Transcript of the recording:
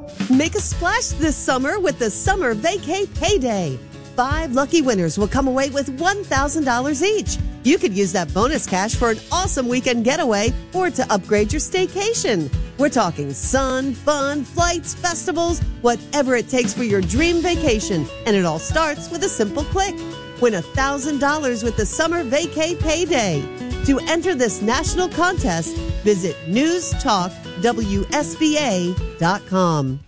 Make a splash this summer with the Summer Vacay Payday. 5 lucky winners will come away with $1,000 each. You could use that bonus cash for an awesome weekend getaway or to upgrade your staycation. We're talking sun, fun, flights, festivals, whatever it takes for your dream vacation. And it all starts with a simple click. Win $1,000 with the Summer Vacay Payday. To enter this national contest, visit newstalkwsba.com.